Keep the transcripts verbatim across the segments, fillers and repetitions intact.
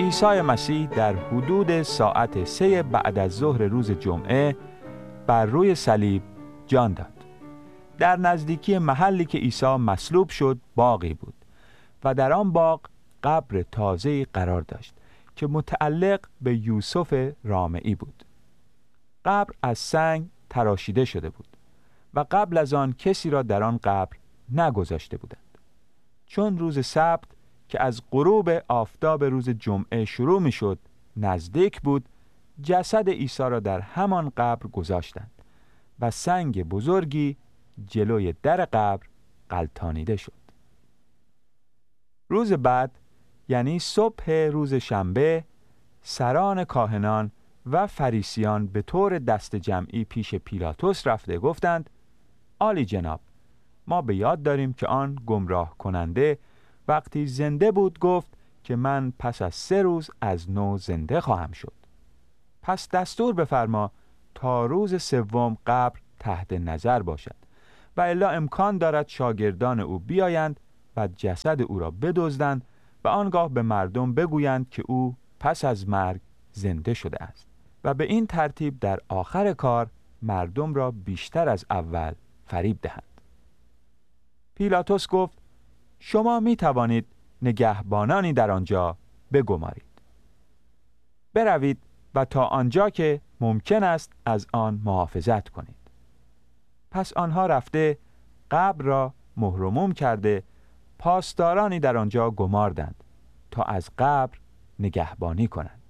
عیسی مسیح در حدود ساعت سه بعد از ظهر روز جمعه بر روی صلیب جان داد. در نزدیکی محلی که عیسی مصلوب شد باغی بود و در آن باغ قبر تازه‌ای قرار داشت که متعلق به یوسف رامعی بود. قبر از سنگ تراشیده شده بود و قبل از آن کسی را در آن قبر نگذاشته بودند. چون روز سبت که از غروب آفتاب روز جمعه شروع می شد نزدیک بود، جسد عیسی را در همان قبر گذاشتند و سنگ بزرگی جلوی در قبر غلطانیده شد. روز بعد، یعنی صبح روز شنبه، سران کاهنان و فریسیان به طور دست جمعی پیش پیلاتوس رفته گفتند: عالی جناب، ما به یاد داریم که آن گمراه کننده وقتی زنده بود گفت که من پس از سه روز از نو زنده خواهم شد. پس دستور بفرما تا روز سوم قبر تحت نظر باشد و الا امکان دارد شاگردان او بیایند و جسد او را بدزدند و آنگاه به مردم بگویند که او پس از مرگ زنده شده است و به این ترتیب در آخر کار مردم را بیشتر از اول فریب دهند. پیلاتوس گفت: شما می توانید نگهبانانی در آنجا بگمارید. بروید و تا آنجا که ممکن است از آن محافظت کنید. پس آنها رفته قبر را مهر و موم کرده پاسدارانی در آنجا گماردند تا از قبر نگهبانی کنند.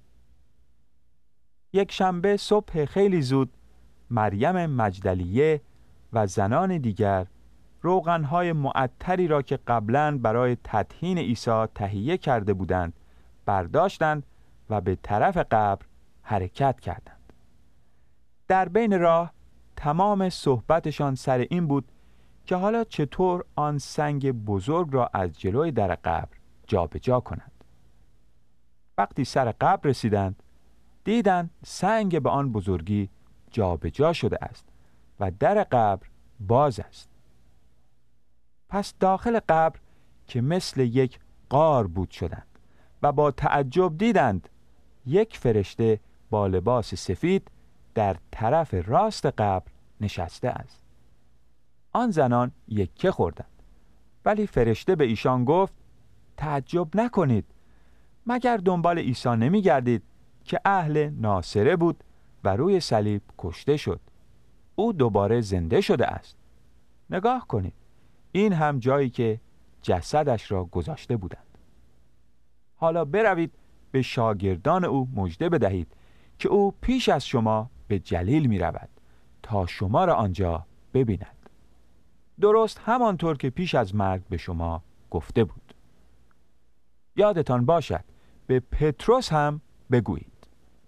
یک شنبه صبح خیلی زود مریم مجدلیه و زنان دیگر روغنهای معطری را که قبلاً برای تدهین عیسی تهیه کرده بودند برداشتند و به طرف قبر حرکت کردند. در بین راه تمام صحبتشان سر این بود که حالا چطور آن سنگ بزرگ را از جلوی در قبر جابجا کنند. وقتی سر قبر رسیدند دیدند سنگ به آن بزرگی جابجا شده است و در قبر باز است. پس داخل قبر که مثل یک غار بود شدند و با تعجب دیدند یک فرشته با لباس سفید در طرف راست قبر نشسته است. آن زنان یکه خوردند، ولی فرشته به ایشان گفت: تعجب نکنید، مگر دنبال عیسی نمی گردید که اهل ناصره بود و روی صلیب کشته شد؟ او دوباره زنده شده است. نگاه کنید، این هم جایی که جسدش را گذاشته بودند. حالا بروید به شاگردان او مژده بدهید که او پیش از شما به جلیل می رود تا شما را آنجا ببیند، درست همانطور که پیش از مرگ به شما گفته بود. یادتان باشد به پتروس هم بگویید.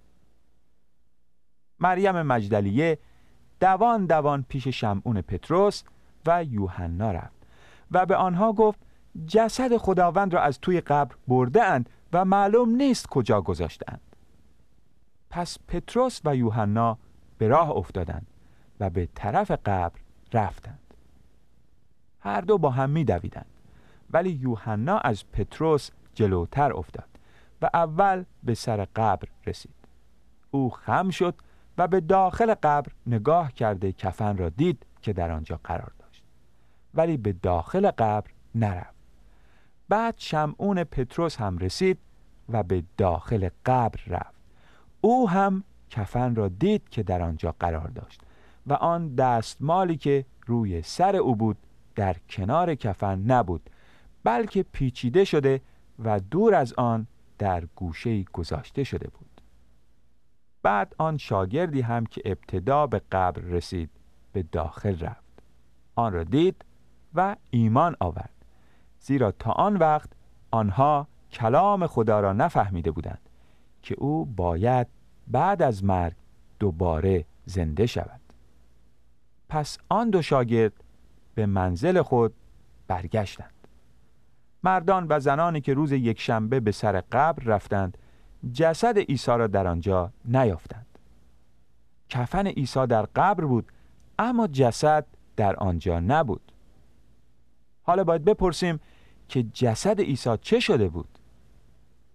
مریم مجدلیه دوان دوان پیش شمعون پتروس و یوحنا رفت و به آنها گفت: جسد خداوند را از توی قبر برده اند و معلوم نیست کجا گذاشتند. پس پتروس و یوحنا به راه افتادند و به طرف قبر رفتند. هر دو با هم می دویدند، ولی یوحنا از پتروس جلوتر افتاد و اول به سر قبر رسید. او خم شد و به داخل قبر نگاه کرده کفن را دید که در آنجا قرار داشت، ولی به داخل قبر نرفت. بعد شمعون پتروس هم رسید و به داخل قبر رفت. او هم کفن را دید که در آنجا قرار داشت و آن دستمالی که روی سر او بود در کنار کفن نبود، بلکه پیچیده شده و دور از آن در گوشه‌ای گذاشته شده بود. بعد آن شاگردی هم که ابتدا به قبر رسید به داخل رفت، آن را دید و ایمان آورد، زیرا تا آن وقت آنها کلام خدا را نفهمیده بودند که او باید بعد از مرگ دوباره زنده شود. پس آن دو شاگرد به منزل خود برگشتند. مردان و زنانی که روز یکشنبه به سر قبر رفتند جسد عیسی را در آنجا نیافتند. کفن عیسی در قبر بود اما جسد در آنجا نبود. حالا باید بپرسیم که جسد عیسی چه شده بود؟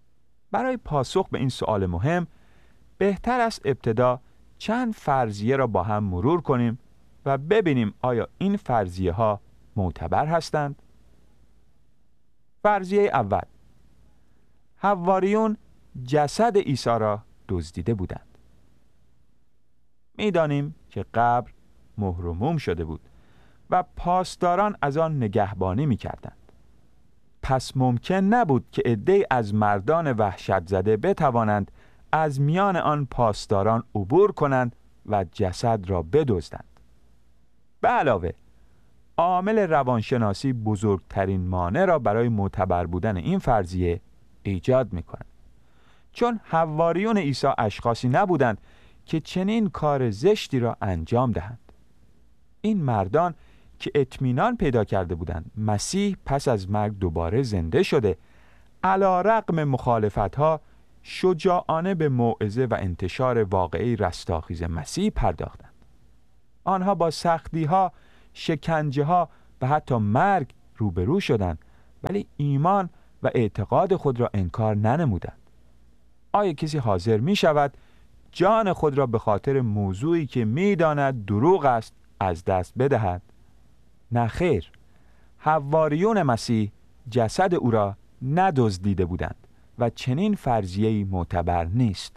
برای پاسخ به این سوال مهم بهتر است ابتدا چند فرضیه را با هم مرور کنیم و ببینیم آیا این فرضیه ها معتبر هستند؟ فرضیه اول: حواریون جسد عیسی را دزدیده بودند. می‌دانیم که قبر مهر و موم شده بود و پاسداران از آن نگهبانی می‌کردند. پس ممکن نبود که عده‌ای از مردان وحشت زده بتوانند از میان آن پاسداران عبور کنند و جسد را بدزدند. به علاوه عامل روانشناسی بزرگترین مانع را برای معتبر بودن این فرضیه ایجاد می‌کند، چون حواریون عیسی اشخاصی نبودند که چنین کار زشتی را انجام دهند. این مردان که اطمینان پیدا کرده بودند مسیح پس از مرگ دوباره زنده شده، علی رغم مخالفت‌ها شجاعانه به موعظه و انتشار واقعی رستاخیز مسیح پرداختند. آنها با سختی‌ها، شکنجه‌ها و حتی مرگ روبرو شدند، ولی ایمان و اعتقاد خود را انکار ننمودند. آیا کسی حاضر می شود جان خود را به خاطر موضوعی که می داند دروغ است از دست بدهد؟ نه خیر، حواریون مسیح جسد او را ندزدیده بودند و چنین فرضیه‌ای معتبر نیست.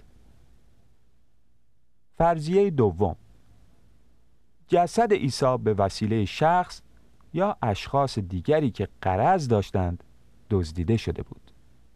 فرضیه دوم: جسد عیسی به وسیله شخص یا اشخاص دیگری که غرض داشتند دزدیده شده بود.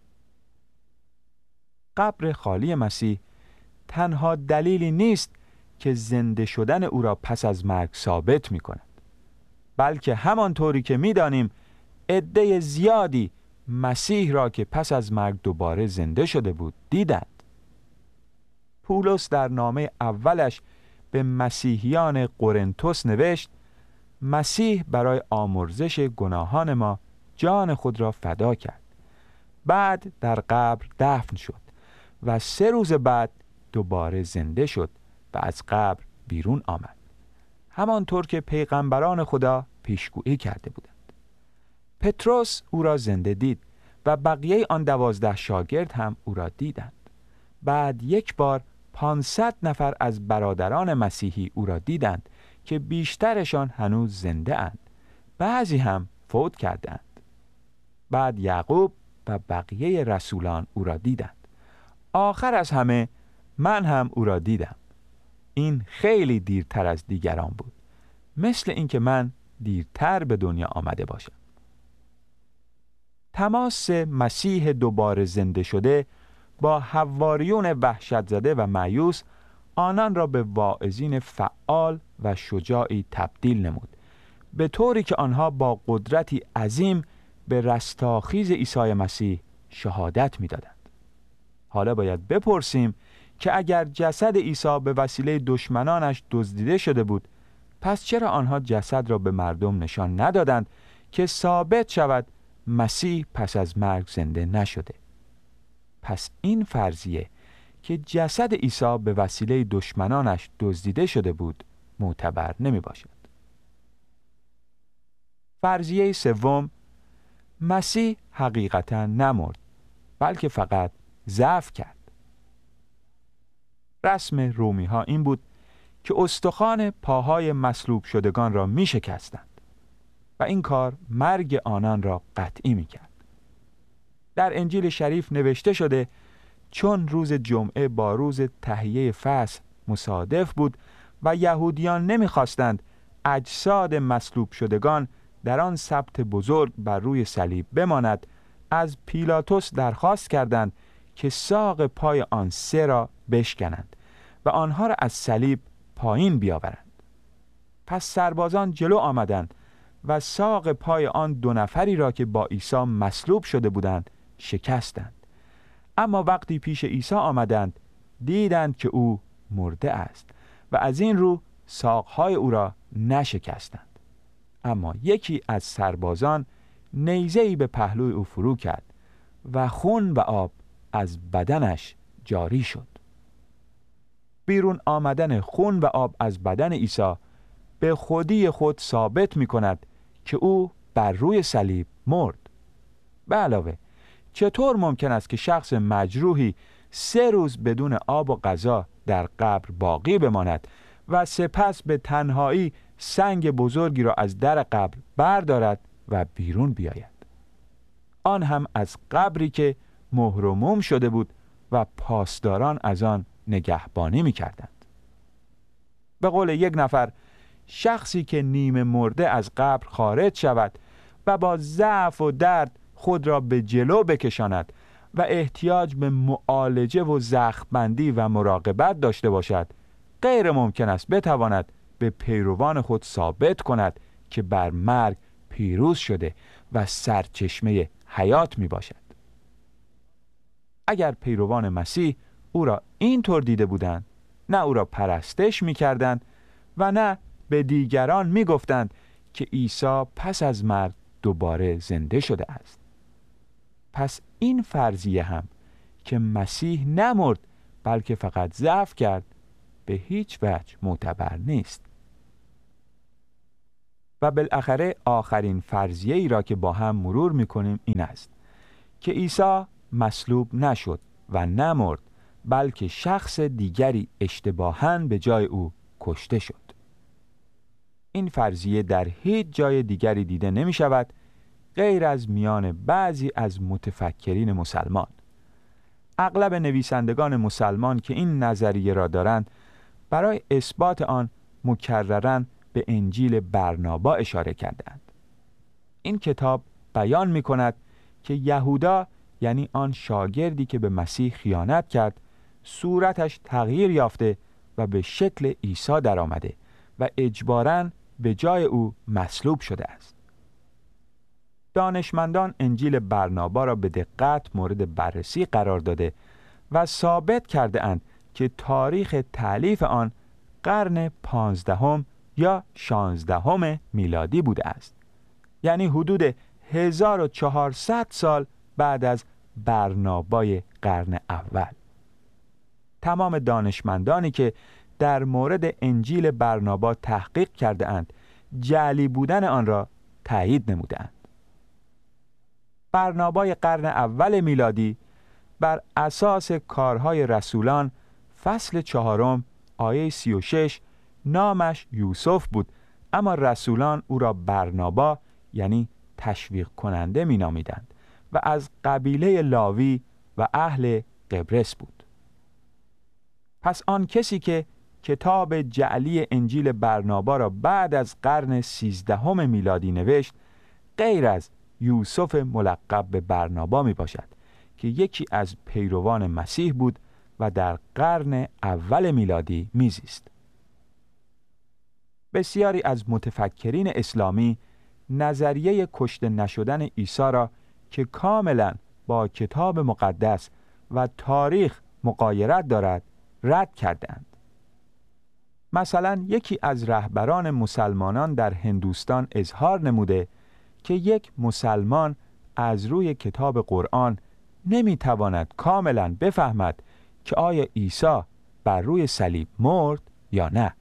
قبر خالی مسیح تنها دلیلی نیست که زنده شدن او را پس از مرگ ثابت می کند، بلکه همانطوری که می دانیم عده زیادی مسیح را که پس از مرگ دوباره زنده شده بود دیدند. پولس در نامه اولش به مسیحیان قرنتس نوشت: مسیح برای آمرزش گناهان ما جان خود را فدا کرد، بعد در قبر دفن شد و سه روز بعد دوباره زنده شد و از قبر بیرون آمد، همانطور که پیغمبران خدا پیشگویی کرده بودند. پتروس او را زنده دید و بقیه آن دوازده شاگرد هم او را دیدند. بعد یک بار پانصد نفر از برادران مسیحی او را دیدند که بیشترشان هنوز زنده اند، بعضی هم فوت کردند. بعد یعقوب و بقیه رسولان او را دیدند. آخر از همه من هم او را دیدم. این خیلی دیرتر از دیگران بود، مثل اینکه من دیرتر به دنیا آمده باشم. تماس مسیح دوباره زنده شده با حواریون وحشت زده و مایوس آنان را به واعظین فعال و شجاعی تبدیل نمود، به طوری که آنها با قدرتی عظیم به رستاخیز عیسی مسیح شهادت می‌دادند. حالا باید بپرسیم که اگر جسد عیسی به وسیله دشمنانش دزدیده شده بود، پس چرا آنها جسد را به مردم نشان ندادند که ثابت شود مسیح پس از مرگ زنده نشده؟ پس این فرضیه که جسد عیسی به وسیله دشمنانش دزدیده شده بود معتبر نمی باشد. فرضیه سوم: مسیح حقیقتا نمرد، بلکه فقط ضعف کرد. رسم رومی ها این بود که استخوان پاهای مصلوب شدگان را می شکستند و این کار مرگ آنان را قطعی می کرد. در انجیل شریف نوشته شده چون روز جمعه با روز تهیه فصح مصادف بود و یهودیان نمی‌خواستند اجساد مصلوب شدگان در آن سبت بزرگ بر روی صلیب بماند، از پیلاتوس درخواست کردند که ساق پای آن سه را بشکنند و آنها را از صلیب پایین بیاورند. پس سربازان جلو آمدند و ساق پای آن دو نفری را که با عیسی مصلوب شده بودند شکستند. اما وقتی پیش عیسی آمدند دیدند که او مرده است و از این رو ساقهای او را نشکستند. اما یکی از سربازان نیزه‌ای به پهلوی او فرو کرد و خون و آب از بدنش جاری شد. بیرون آمدن خون و آب از بدن عیسی به خودی خود ثابت می کند که او بر روی صلیب مرد. به علاوه چطور ممکن است که شخص مجروحی سه روز بدون آب و غذا در قبر باقی بماند و سپس به تنهایی سنگ بزرگی را از در قبر بردارد و بیرون بیاید؟ آن هم از قبری که مهر و موم شده بود و پاسداران از آن نگهبانی می کردند. به قول یک نفر، شخصی که نیمه مرده از قبر خارج شود و با ضعف و درد خود را به جلو بکشاند و احتیاج به معالجه و زخم‌بندی و مراقبت داشته باشد، غیر ممکن است بتواند به پیروان خود ثابت کند که بر مرگ پیروز شده و سرچشمه حیات می باشد. اگر پیروان مسیح او را اینطور دیده بودند، نه او را پرستش می کردند و نه به دیگران می گفتند که عیسی پس از مرگ دوباره زنده شده است. پس این فرضیه هم که مسیح نمرد بلکه فقط ضعف کرد به هیچ وجه معتبر نیست. و بالاخره آخرین فرضیه ای را که با هم مرور می کنیم این است که عیسی مصلوب نشد و نمرد بلکه شخص دیگری اشتباهاً به جای او کشته شد. این فرضیه در هیچ جای دیگری دیده نمی شود غیر از میان بعضی از متفکرین مسلمان. اغلب نویسندگان مسلمان که این نظریه را دارند برای اثبات آن مکرراً به انجیل برنابا اشاره کردند. این کتاب بیان می کند که یهودا، یعنی آن شاگردی که به مسیح خیانت کرد، صورتش تغییر یافته و به شکل عیسی درآمده و اجباراً به جای او مصلوب شده است. دانشمندان انجیل برنابا را به دقت مورد بررسی قرار داده و ثابت کرده اند که تاریخ تألیف آن قرن پانزدهم یا شانزدهم میلادی بوده است، یعنی حدود هزار و چهارصد سال بعد از برنابای قرن اول. تمام دانشمندانی که در مورد انجیل برنابا تحقیق کرده اند جعلی بودن آن را تایید نموده اند. برنابای قرن اول میلادی بر اساس کارهای رسولان فصل چهارم آیه سی و شش نامش یوسف بود، اما رسولان او را برنابا یعنی تشویق کننده می نامیدند و از قبیله لاوی و اهل قبرس بود. پس آن کسی که کتاب جعلی انجیل برنابا را بعد از قرن سیزدهم میلادی نوشت غیر از یوسف ملقب به برنابا می باشد که یکی از پیروان مسیح بود و در قرن اول میلادی میزیست. بسیاری از متفکرین اسلامی نظریه کشته نشدن عیسی را که کاملا با کتاب مقدس و تاریخ مغایرت دارد رد کردند. مثلا یکی از رهبران مسلمانان در هندوستان اظهار نموده که یک مسلمان از روی کتاب قرآن نمیتواند کاملا بفهمد که آیا عیسی بر روی صلیب مرد یا نه.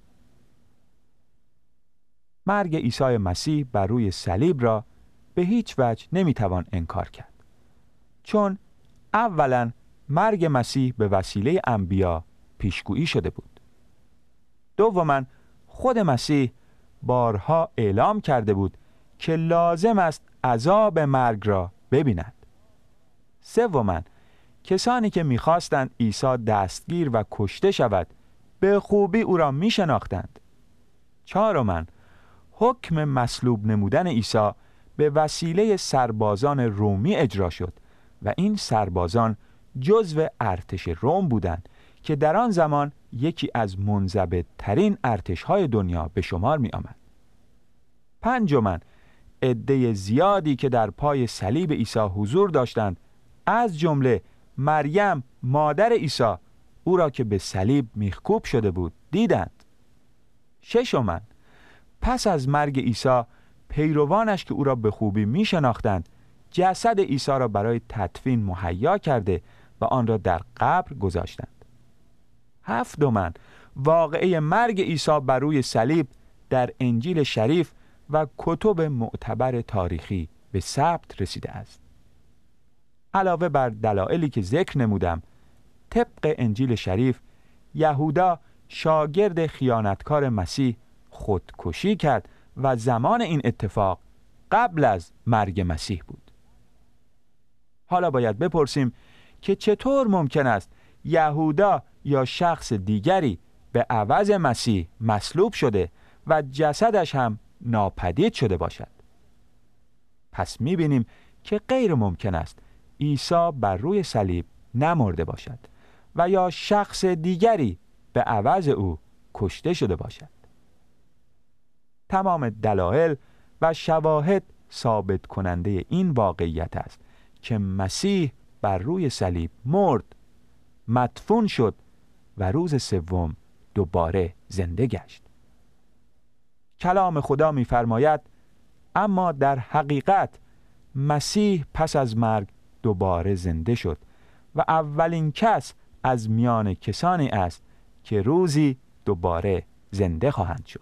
مرگ عیسی مسیح بر روی صلیب را به هیچ وجه نمیتوان انکار کرد، چون اولا مرگ مسیح به وسیله انبیا پیشگویی شده بود. دوما خود مسیح بارها اعلام کرده بود که لازم است عذاب مرگ را ببیند. سوما کسانی که می‌خواستند عیسی دستگیر و کشته شود به خوبی او را می‌شناختند. چهارما حکم مصلوب نمودن عیسی به وسیله سربازان رومی اجرا شد و این سربازان جزو ارتش روم بودند که در آن زمان یکی از منضبط‌ترین ارتش‌های دنیا به شمار می آمد. پنجما عده زیادی که در پای صلیب عیسی حضور داشتند، از جمله مریم مادر عیسی او را که به صلیب میخکوب شده بود دیدند. ششما پس از مرگ عیسی پیروانش که او را به خوبی می شناختند جسد عیسی را برای تدفین مهیا کرده و آن را در قبر گذاشتند. هفتما واقعه مرگ عیسی بر روی صلیب در انجیل شریف و کتب معتبر تاریخی به ثبت رسیده است. علاوه بر دلایلی که ذکر نمودم، طبق انجیل شریف یهودا شاگرد خیانتکار مسیح خودکشی کرد و زمان این اتفاق قبل از مرگ مسیح بود. حالا باید بپرسیم که چطور ممکن است یهودا یا شخص دیگری به عوض مسیح مصلوب شده و جسدش هم ناپدید شده باشد؟ پس می‌بینیم که غیر ممکن است عیسی بر روی صلیب نمرده باشد و یا شخص دیگری به عوض او کشته شده باشد. تمام دلایل و شواهد ثابت کننده این واقعیت است که مسیح بر روی صلیب مرد، مدفون شد و روز سوم دوباره زنده گشت. کلام خدا می‌فرماید اما در حقیقت مسیح پس از مرگ دوباره زنده شد و اولین کس از میان کسانی است که روزی دوباره زنده خواهند شد.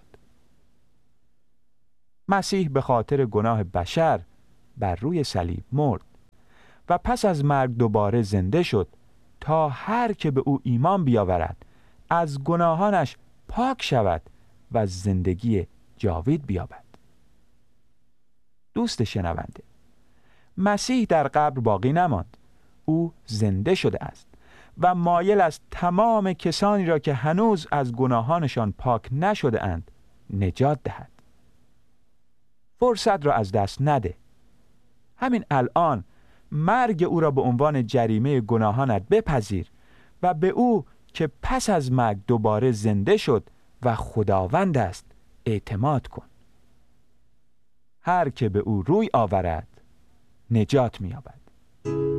مسیح به خاطر گناه بشر بر روی صلیب مرد و پس از مرگ دوباره زنده شد تا هر که به او ایمان بیاورد از گناهانش پاک شود و زندگی جاوید بیابد. دوست شنونده، مسیح در قبر باقی نماند. او زنده شده است و مایل است تمام کسانی را که هنوز از گناهانشان پاک نشده اند نجات دهد. فرصت را از دست نده. همین الان مرگ او را به عنوان جریمه گناهانت بپذیر و به او که پس از مرگ دوباره زنده شد و خداوند است اعتماد کن. هر که به او روی آورد نجات می‌یابد.